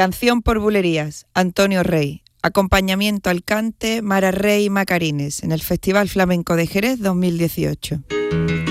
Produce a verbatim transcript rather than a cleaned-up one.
Canción por bulerías, Antonio Rey. Acompañamiento al cante, Mara Rey y Macarines, en el Festival Flamenco de Jerez dos mil dieciocho.